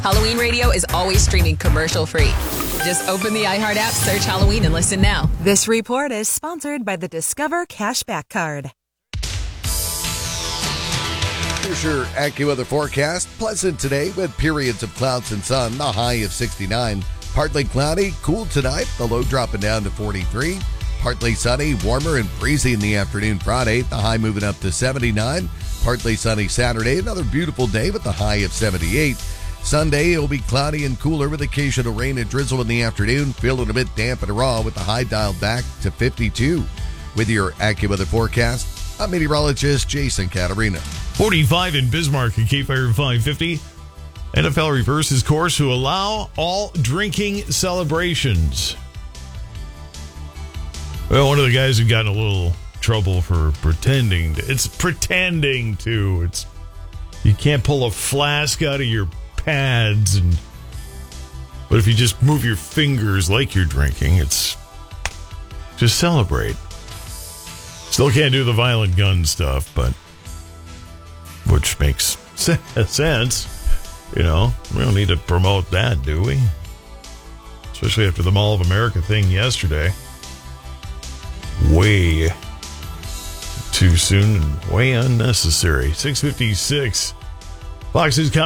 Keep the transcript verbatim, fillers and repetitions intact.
Halloween Radio is always streaming commercial-free. Just open the iHeart app, search Halloween, and listen now. This report is sponsored by the Discover Cashback Card. Here's your AccuWeather forecast. Pleasant today with periods of clouds and sun, the high of sixty-nine. Partly cloudy, cool tonight, the low dropping down to forty-three. Partly sunny, warmer and breezy in the afternoon Friday, the high moving up to seventy-nine. Partly sunny Saturday, another beautiful day with the high of seventy-eight. Sunday, it'll be cloudy and cooler with occasional rain and drizzle in the afternoon, feeling a bit damp and raw with the high dialed back to fifty-two. With your AccuWeather forecast, I'm meteorologist Jason Catarina. forty-five in Bismarck at Cape Fire five fifty. N F L reverses course to allow all drinking celebrations. Well, one of the guys who got in a little trouble for pretending to, it's pretending to. It's you can't pull a flask out of your pads, and but if you just move your fingers like you're drinking, it's just celebrate. Still can't do the violent gun stuff, but which makes sense. You know, we don't need to promote that, do we? Especially after the Mall of America thing yesterday. Way too soon and way unnecessary. six fifty-six. Fox News.